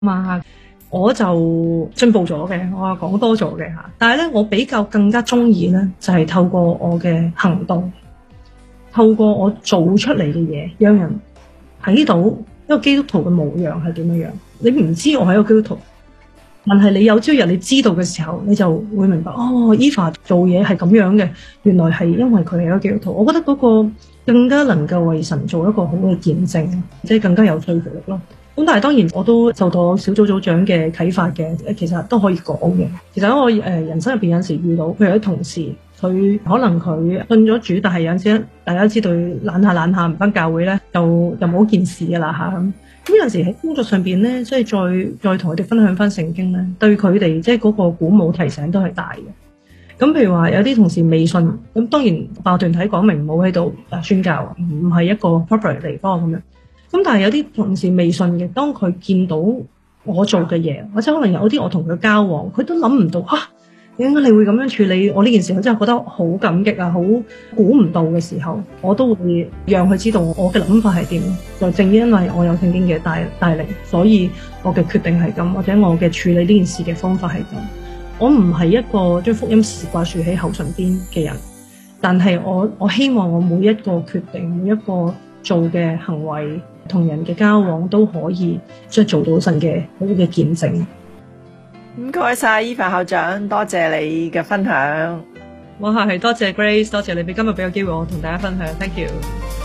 嘛，我就進步咗嘅，我係講多咗嘅嚇。但係咧，我比較更加中意咧，就係透過我嘅行動，透過我做出嚟嘅嘢，讓人睇到一個基督徒嘅模樣係點樣樣。你唔知我係一個基督徒，但係你有朝日你知道嘅時候，你就會明白哦，Eva 做嘢係咁樣嘅，原來係因為佢係一個基督徒。我覺得嗰個更加能夠為神做一個好嘅見證，即係更加有說服力咯。咁但係當然我都受到小組組長嘅啟發嘅，其實都可以講嘅。其實喺我人生入邊有陣時遇到，譬如啲同事，佢可能佢信咗主，但係有陣時大家知道懶下唔返教會咧，就冇件事㗎啦嚇。咁有陣時喺工作上邊咧，即係再同佢哋分享翻聖經咧，對佢哋即係嗰個鼓舞提醒都係大嘅。咁譬如話有啲同事未信，咁當然爆團體講明唔好喺度宣教，唔係一個 proper 地方咁樣。咁但係有啲同事未信嘅，當佢見到我做嘅嘢，或者可能有啲我同佢交往，佢都諗唔到點解你會咁樣處理我呢件事，我真係覺得好感激啊，好估唔到嘅時候，我都會讓佢知道我嘅諗法係點。就正因為我有聖經嘅帶領，所以我嘅決定係咁，或者我嘅處理呢件事嘅方法係咁。我唔係一個將福音事掛住喺口唇邊嘅人，但係我希望我每一個決定，每一個做嘅行為，同人嘅交往都可以即係做到神嘅好嘅見證。 唔該晒Eva校長，多謝你嘅分享。 我係多謝 Grace， 多謝你俾今日俾個機會我同大家分享 ，Thank you。